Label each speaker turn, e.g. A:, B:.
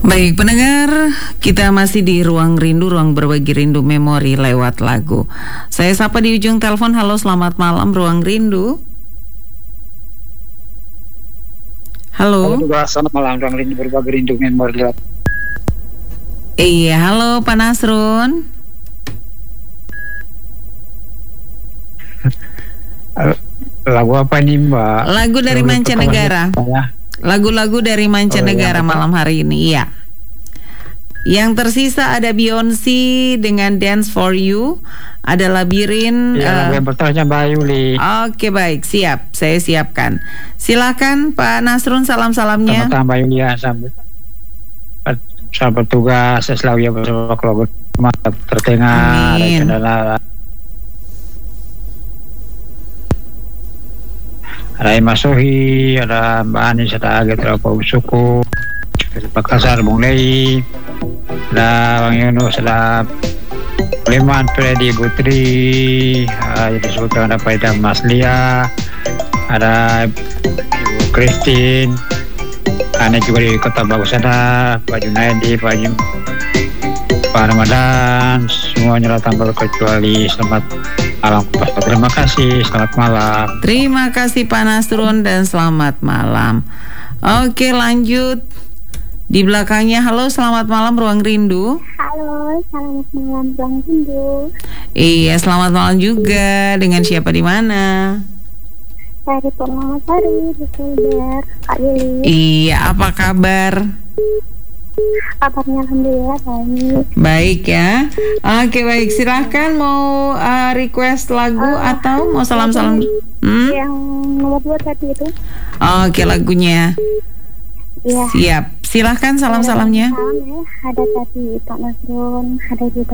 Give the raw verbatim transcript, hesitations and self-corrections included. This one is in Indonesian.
A: Baik pendengar, kita masih di Ruang Rindu, ruang berbagi rindu memori lewat lagu. Saya sapa di ujung telepon. Halo, selamat malam Ruang Rindu. Halo.
B: Halo juga, selamat malam Ruang Rindu berbagi rindu memori lewat.
A: Iya, halo Pak Nasrun.
B: Lagu apa nih Mbak?
A: Lagu dari
B: Lagu
A: mancanegara. Lagu-lagu dari mancanegara
B: Oh, iya.
A: malam hari ini, iya. Yang tersisa ada Beyonce dengan Dance for You, ada Labirin.
B: Iya,
A: eh,
B: lagu yang pertamanya Mbak Yuli.
A: Oke baik, siap, saya siapkan. Silakan Pak Nasrun, salam-salamnya.
B: Selamat Mbak Yuli ya, sambut. Selamat bertugas, saya selalu ya bersama keluarga tertengah, ada
A: Amin.
B: kendala. Ada Ima Sohi, ada Mbak Anis, ada Aget, ada Pak Usuku, Pak Kasar, Bung Lei, ada Bang Yunus, ada Leman, Freddy, Putri, uh, jadi sebutkan ada Pak Idam, Mas Lia, ada Ibu Christine, ada juga di Kota Bagus ada Pak Junaidi, Pak Jim, Pak Ramadan, semuanya tanpa kecuali selamat malam. Terima kasih, selamat malam.
A: Terima kasih Pak Nasrun dan selamat malam. Oke lanjut. Di belakangnya, halo selamat malam Ruang Rindu.
C: Halo, selamat malam Ruang Rindu.
A: Iya selamat malam juga. Dengan siapa di mana?
C: Dari Purnamasari di Sulber, Kak Yuli.
A: Iya, apa kabar?
C: Kabarnya alhamdulillah baik.
A: Baik ya. Oke baik, silahkan mau uh, request lagu
C: Uh,
A: atau mau salam-salam? Hmm?
C: Yang nomor dua tadi itu.
A: Oke lagunya.
C: Iya.
A: Siap. Silahkan salam-salamnya.
C: Salam ya. Ada tadi Pak Nasrun, ada juga